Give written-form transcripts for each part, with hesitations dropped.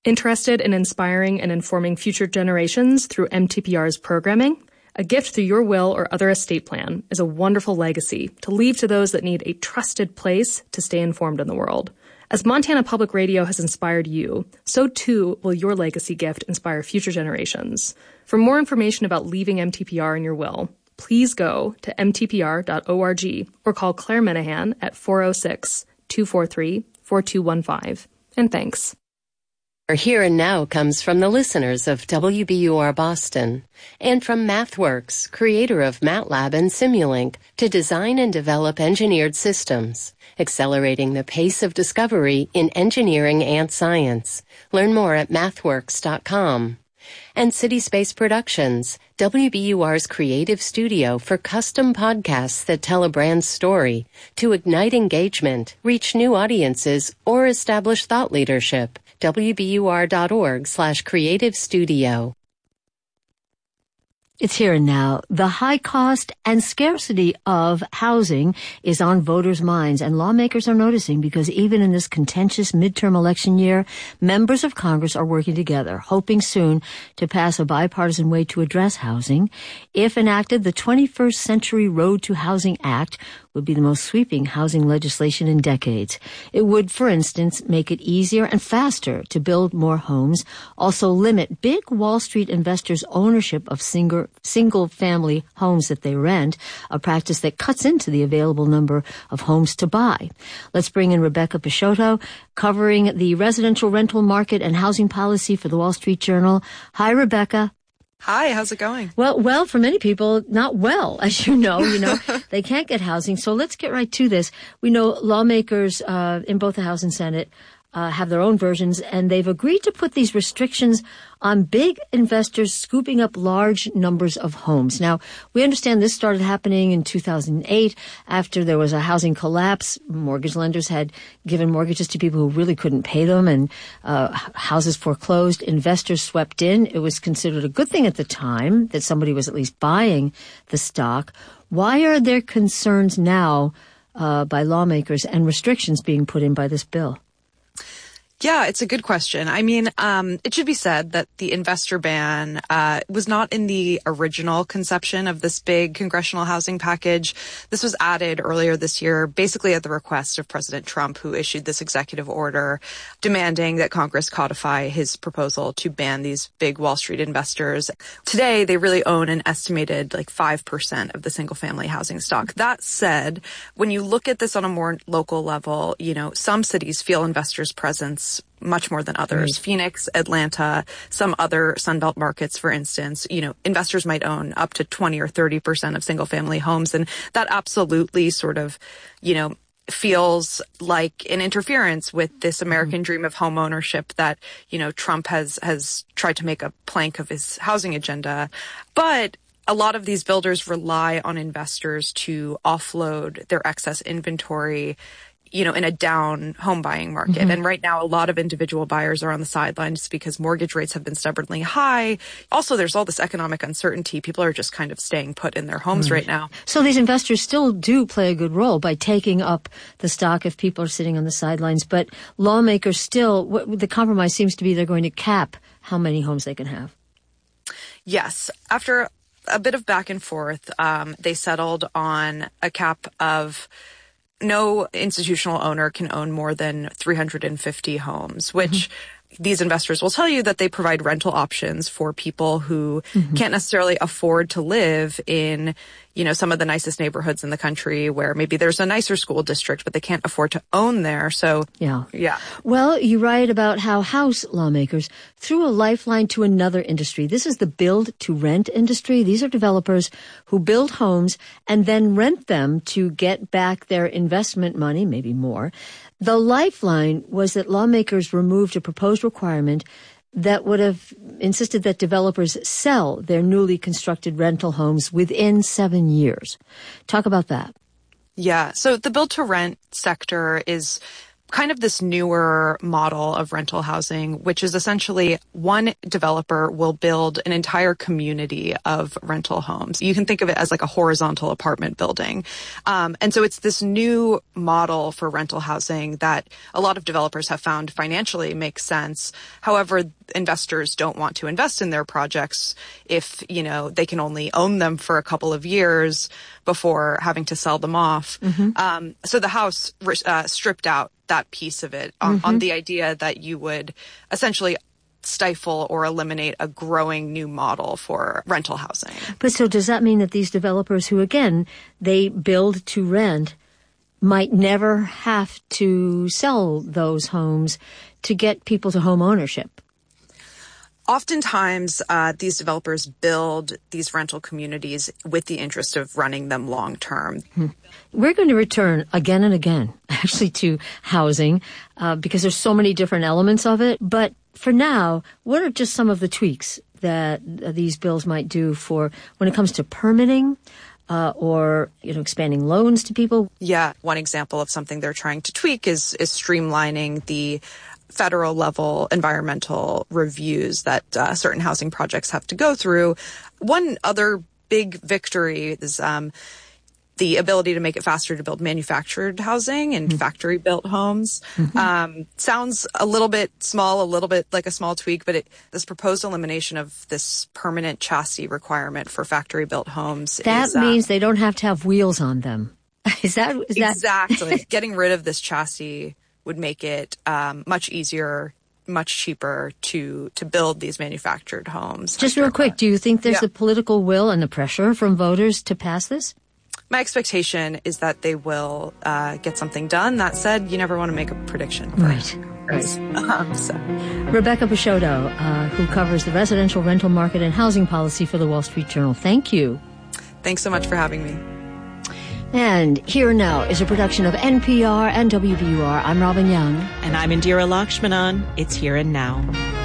Interested in inspiring and informing future generations through MTPR's programming? A gift through your will or other estate plan is a wonderful legacy to leave to those that need a trusted place to stay informed in the world. As Montana Public Radio has inspired you, so too will your legacy gift inspire future generations. For more information about leaving MTPR in your will, please go to mtpr.org or call Claire Menahan at 406-243-4215. And thanks. Our Here and Now comes from the listeners of WBUR Boston and from MathWorks, creator of MATLAB and Simulink, to design and develop engineered systems, accelerating the pace of discovery in engineering and science. Learn more at mathworks.com. And City Space Productions, WBUR's creative studio for custom podcasts that tell a brand's story to ignite engagement, reach new audiences, or establish thought leadership. WBUR.org/creative studio. It's Here and Now. The high cost and scarcity of housing is on voters' minds, and lawmakers are noticing because even in this contentious midterm election year, members of Congress are working together, hoping soon to pass a bipartisan way to address housing. If enacted, the 21st Century Road to Housing Act would be the most sweeping housing legislation in decades. It would, for instance, make it easier and faster to build more homes, also limit big Wall Street investors' ownership of single-family homes that they rent, a practice that cuts into the available number of homes to buy. Let's bring in Rebecca Peixoto, covering the residential rental market and housing policy for the Wall Street Journal. Hi, Rebecca. Hi, how's it going? Well, for many people, not well, as you know, they can't get housing. So let's get right to this. We know lawmakers in both the House and Senate have their own versions, and they've agreed to put these restrictions on big investors scooping up large numbers of homes. Now, we understand this started happening in 2008 after there was a housing collapse. Mortgage lenders had given mortgages to people who really couldn't pay them, and houses foreclosed. Investors swept in. It was considered a good thing at the time that somebody was at least buying the stock. Why are there concerns now by lawmakers and restrictions being put in by this bill? Yeah, it's a good question. I mean, it should be said that the investor ban was not in the original conception of this big congressional housing package. This was added earlier this year, basically at the request of President Trump, who issued this executive order demanding that Congress codify his proposal to ban these big Wall Street investors. Today, they really own an estimated 5% of the single-family housing stock. That said, when you look at this on a more local level, some cities feel investors' presence much more than others. Right. Phoenix, Atlanta, some other Sunbelt markets, for instance, investors might own up to 20 or 30% of single family homes. And that absolutely sort of, feels like an interference with this American dream of home ownership that, Trump has tried to make a plank of his housing agenda. But a lot of these builders rely on investors to offload their excess inventory in a down home buying market. Mm-hmm. And right now, a lot of individual buyers are on the sidelines because mortgage rates have been stubbornly high. Also, there's all this economic uncertainty. People are just kind of staying put in their homes right now. So these investors still do play a good role by taking up the stock if people are sitting on the sidelines. But lawmakers still, the compromise seems to be they're going to cap how many homes they can have. Yes. After a bit of back and forth, they settled on a cap of no institutional owner can own more than 350 homes, which these investors will tell you that they provide rental options for people who can't necessarily afford to live in, some of the nicest neighborhoods in the country where maybe there's a nicer school district, but they can't afford to own there. So, yeah. Well, you write about how House lawmakers threw a lifeline to another industry. This is the build-to-rent industry. These are developers who build homes and then rent them to get back their investment money, maybe more. The lifeline was that lawmakers removed a proposed requirement that would have insisted that developers sell their newly constructed rental homes within 7 years. Talk about that. Yeah. So the build-to-rent sector is kind of this newer model of rental housing, which is essentially one developer will build an entire community of rental homes. You can think of it as like a horizontal apartment building. And so it's this new model for rental housing that a lot of developers have found financially makes sense. However, investors don't want to invest in their projects if, they can only own them for a couple of years before having to sell them off. So the House stripped out that piece of it on the idea that you would essentially stifle or eliminate a growing new model for rental housing. But so does that mean that these developers who, again, they build to rent might never have to sell those homes to get people to home ownership? Oftentimes, these developers build these rental communities with the interest of running them long term. We're going to return again and again, actually, to housing because there's so many different elements of it. But for now, what are just some of the tweaks that these bills might do for when it comes to permitting or expanding loans to people? Yeah, one example of something they're trying to tweak is streamlining the federal level environmental reviews that certain housing projects have to go through. One other big victory is the ability to make it faster to build manufactured housing and factory-built homes. Sounds a little bit small, a little bit like a small tweak, but this proposed elimination of this permanent chassis requirement for factory-built homes. That means they don't have to have wheels on them. Is that exactly? Getting rid of this chassis would make it much easier, much cheaper to build these manufactured homes. Just real quick, do you think there's the political will and the pressure from voters to pass this? My expectation is that they will get something done. That said, you never want to make a prediction. Right. Rebecca Peixoto, who covers the residential rental market and housing policy for the Wall Street Journal. Thank you. Thanks so much for having me. And Here Now is a production of NPR and WBUR. I'm Robin Young. And I'm Indira Lakshmanan. It's Here and Now.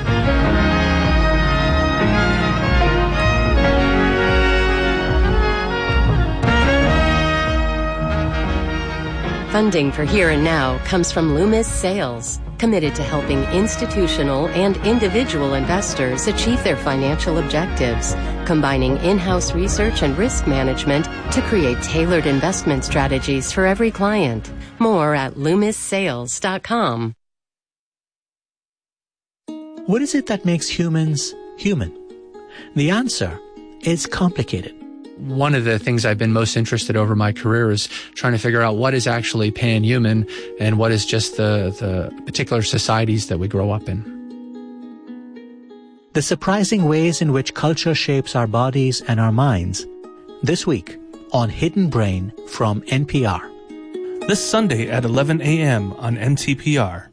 Funding for Here and Now comes from Loomis Sales, committed to helping institutional and individual investors achieve their financial objectives, combining in-house research and risk management to create tailored investment strategies for every client. More at LoomisSales.com. What is it that makes humans human? The answer is complicated. One of the things I've been most interested over my career is trying to figure out what is actually pan-human and what is just the particular societies that we grow up in. The surprising ways in which culture shapes our bodies and our minds. This week on Hidden Brain from NPR. This Sunday at 11 a.m. on NTPR.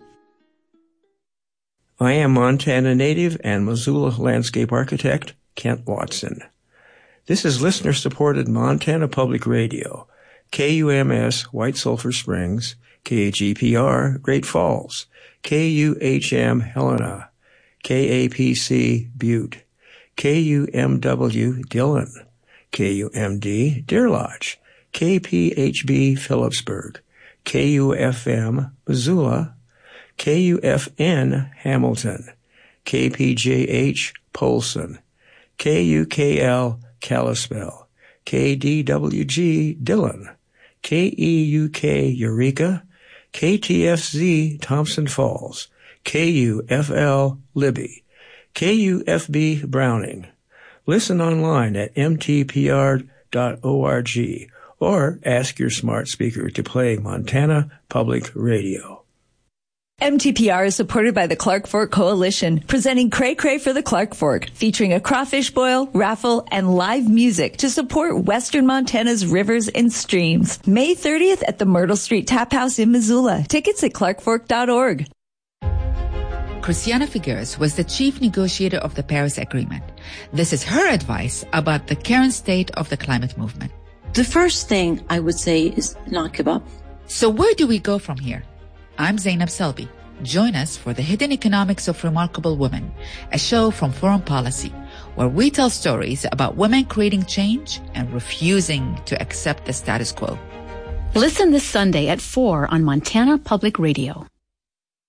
I am Montana native and Missoula landscape architect Kent Watson. This is listener-supported Montana Public Radio, KUMS White Sulphur Springs, KGPR Great Falls, KUHM Helena, KAPC Butte, KUMW Dillon, KUMD Deer Lodge, KPHB Phillipsburg, KUFM Missoula, KUFN Hamilton, KPJH Polson, KUKL Kalispell, KDWG Dillon, KEUK Eureka, KTFZ Thompson Falls, KUFL Libby, KUFB Browning. Listen online at mtpr.org or ask your smart speaker to play Montana Public Radio. MTPR is supported by the Clark Fork Coalition, presenting Cray Cray for the Clark Fork, featuring a crawfish boil, raffle, and live music to support Western Montana's rivers and streams. May 30th at the Myrtle Street Tap House in Missoula. Tickets at clarkfork.org. Christiana Figueres was the chief negotiator of the Paris Agreement. This is her advice about the current state of the climate movement. The first thing I would say is not give up. So where do we go from here? I'm Zainab Selby. Join us for The Hidden Economics of Remarkable Women, a show from Foreign Policy, where we tell stories about women creating change and refusing to accept the status quo. Listen this Sunday at 4 on Montana Public Radio.